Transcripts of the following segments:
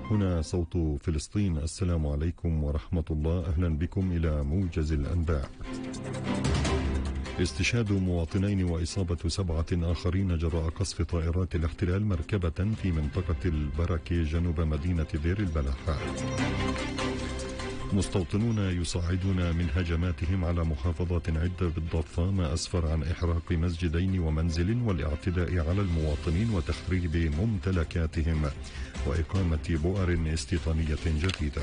هنا صوت فلسطين. السلام عليكم ورحمة الله. أهلا بكم إلى موجز الأنباء. استشهاد مواطنين وإصابة 7 آخرين جراء قصف طائرات الاحتلال مركبة في منطقة البركة جنوب مدينة دير البلح. مستوطنون يصعدون من هجماتهم على محافظات عدة بالضفة ما أسفر عن إحراق مسجدين ومنزل والاعتداء على المواطنين وتخريب ممتلكاتهم وإقامة بؤر استيطانية جديدة.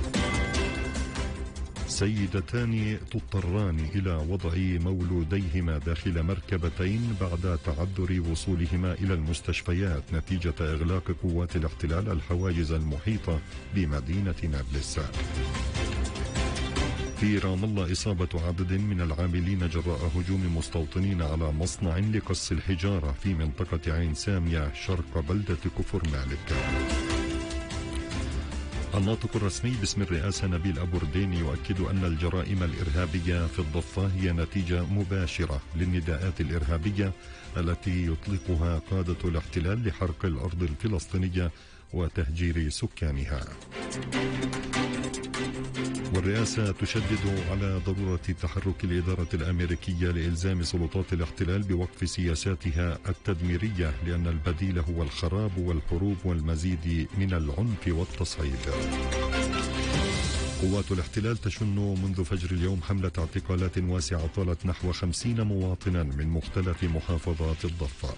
سيدتان تضطران إلى وضع مولوديهما داخل مركبتين بعد تعذر وصولهما إلى المستشفيات نتيجة إغلاق قوات الاحتلال الحواجز المحيطة بمدينة نابلس. في رام الله إصابة عدد من العاملين جراء هجوم مستوطنين على مصنع لقص الحجارة في منطقة عين سامية شرق بلدة كفر مالك. الناطق الرسمي باسم الرئاسة نبيل أبو ردين يؤكد أن الجرائم الإرهابية في الضفة هي نتيجة مباشرة للنداءات الإرهابية التي يطلقها قادة الاحتلال لحرق الأرض الفلسطينية وتهجير سكانها. والرئاسة تشدد على ضرورة تحرك الإدارة الأمريكية لإلزام سلطات الاحتلال بوقف سياساتها التدميرية لأن البديل هو الخراب والحروب والمزيد من العنف والتصعيد. قوات الاحتلال تشن منذ فجر اليوم حملة اعتقالات واسعة طالت نحو 50 مواطنا من مختلف محافظات الضفة.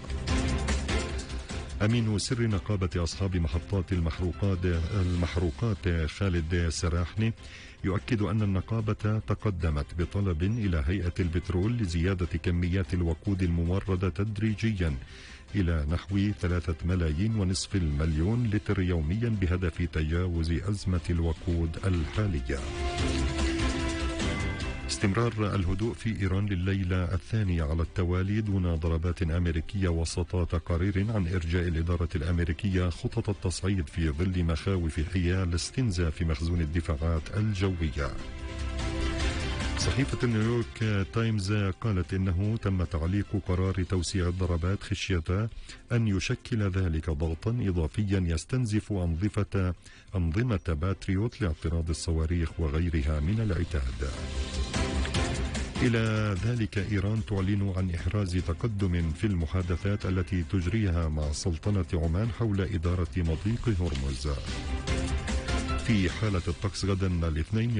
أمين سر نقابة أصحاب محطات المحروقات خالد سراحني يؤكد أن النقابة تقدمت بطلب إلى هيئة البترول لزيادة كميات الوقود الموردة تدريجيا إلى نحو 3.5 ملايين لتر يوميا بهدف تجاوز أزمة الوقود الحالية. استمرار الهدوء في إيران لليلة الثانية على التوالي دون ضربات أمريكية وسط تقارير عن إرجاء الإدارة الأمريكية خطط التصعيد في ظل مخاوف حيال استنزاف مخزون الدفاعات الجوية. صحيفة نيويورك تايمز قالت إنه تم تعليق قرار توسيع الضربات خشية أن يشكل ذلك ضغطا إضافيا يستنزف أنظمة باتريوت لاعتراض الصواريخ وغيرها من العتاد. إلى ذلك إيران تعلن عن إحراز تقدم في المحادثات التي تجريها مع سلطنة عمان حول إدارة مضيق هرمز. في حالة الطقس غدا الاثنين